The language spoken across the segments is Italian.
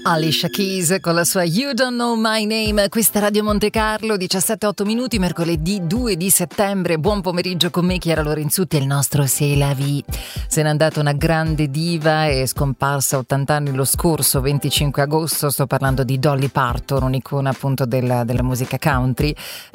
Alicia Keys con la sua You Don't Know My Name. Questa è Radio Monte Carlo, 17:08 minuti, mercoledì 2 di settembre. Buon pomeriggio con me, Chiara Lorenzutti e il nostro C'est la vie. Se n'è andata una grande diva, è scomparsa a 80 anni lo scorso 25 agosto. Sto parlando di Dolly Parton, un'icona appunto della musica country.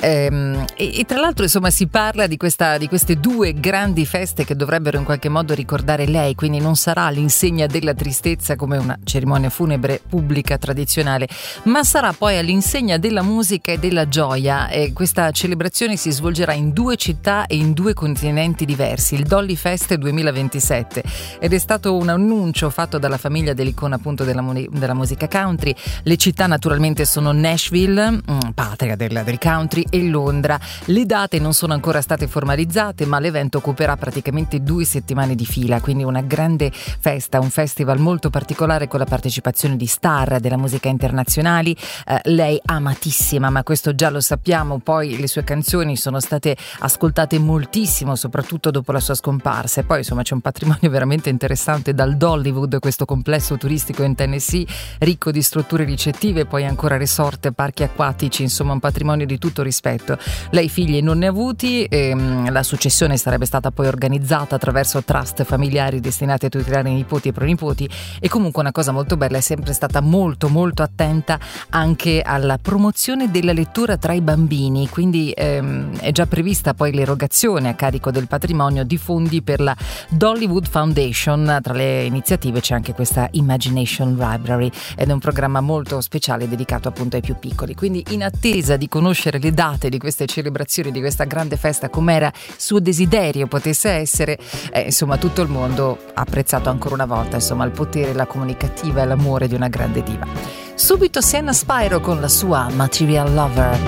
E tra l'altro insomma si parla di queste due grandi feste che dovrebbero in qualche modo ricordare lei, quindi non sarà all'insegna della tristezza come una cerimonia funebre pubblica tradizionale, ma sarà poi all'insegna della musica e della gioia. E questa celebrazione si svolgerà in due città e in due continenti diversi, il Dolly Fest 2027, ed è stato un annuncio fatto dalla famiglia dell'icona appunto della musica country. Le città naturalmente sono Nashville, patria del country, e Londra. Le date non sono ancora state formalizzate, ma l'evento occuperà praticamente 2 settimane di fila, quindi una grande festa, un festival molto particolare con la partecipazione di star della musica internazionali. Lei amatissima, ma questo già lo sappiamo. Poi le sue canzoni sono state ascoltate moltissimo, soprattutto dopo la sua scomparsa. E poi insomma c'è un patrimonio veramente interessante dal Dollywood, questo complesso turistico in Tennessee ricco di strutture ricettive, poi ancora resort, parchi acquatici, insomma un patrimonio di tutto rispetto. Lei figli non ne ha avuti, la successione sarebbe stata poi organizzata attraverso trust familiari destinati a tutelare i nipoti e pronipoti. E comunque una cosa molto bella, è sempre stata molto molto attenta anche alla promozione della lettura tra i bambini, quindi è già prevista poi l'erogazione a carico del patrimonio di fondi per la Dollywood Foundation. Tra le iniziative c'è anche questa Imagination Library ed è un programma molto speciale dedicato appunto ai più piccoli. Quindi in attesa di conoscere le date di queste celebrazioni, di questa grande festa, com'era suo desiderio potesse essere, insomma tutto il mondo ha apprezzato ancora una volta insomma il potere, la comunicativa e l'amore di una grande diva. Subito Sienna Spiro con la sua Material Lover.